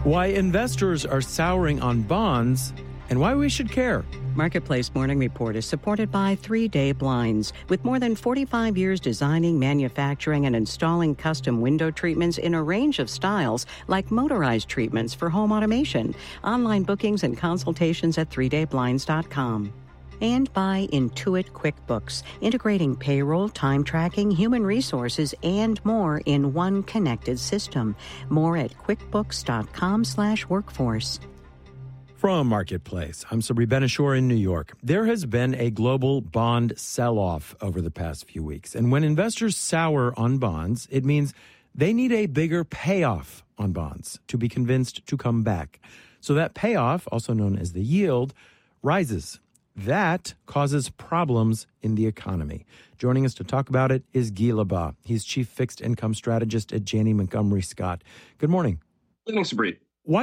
Why investors are souring on bonds and why we should care. Marketplace Morning Report is supported by 3 Day Blinds. With more than 45 years designing, manufacturing, and installing custom window treatments in a range of styles, like motorized treatments for home automation. Online bookings and consultations at 3dayblinds.com. And by Intuit QuickBooks, integrating payroll, time tracking, human resources, and more in one connected system. More at quickbooks.com/workforce. From Marketplace, I'm Sabri Ben-Achour in New York. There has been a global bond sell-off over the past few weeks. And when investors sour on bonds, it means they need a bigger payoff on bonds to be convinced to come back. So that payoff, also known as the yield, rises. That causes problems in the economy. Joining us to talk about it is Guy Lebas. He's chief fixed income strategist at Janney Montgomery Scott. Good morning. Good morning, Sabri.